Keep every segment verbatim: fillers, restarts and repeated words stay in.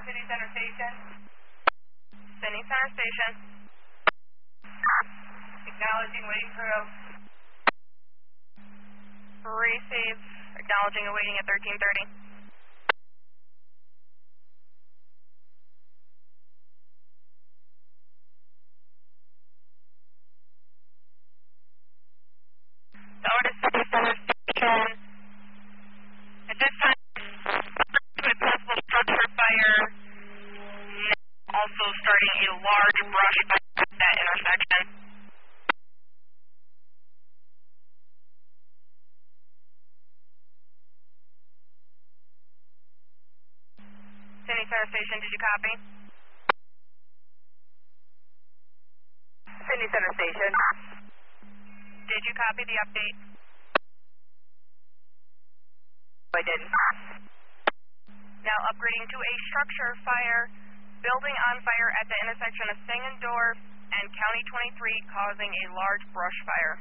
Sydney Center Station. Sydney Center Station. Acknowledging waiting crew. Receive. Acknowledging awaiting at thirteen thirty. Over to Sydney Center Station. At this time, to a possible structure fire. Also starting a large brush fire at that intersection. Sydney Center Station, did you copy? Sydney Center Station. Did you copy the update? I didn't. Now upgrading to a structure fire. Building on fire at the intersection of Singendorf and County twenty-three, causing a large brush fire.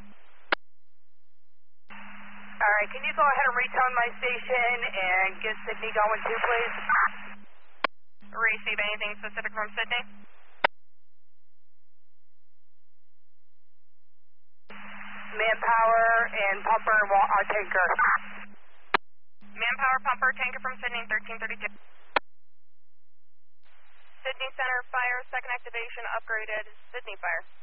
All right, can you go ahead and retone my station and get Sydney going too, please? Receive anything specific from Sydney? Manpower and pumper and wa- uh, tanker. Manpower, pumper, tanker from Sydney, thirteen thirty-two. Sydney Center Fire, second activation upgraded. Sydney Fire.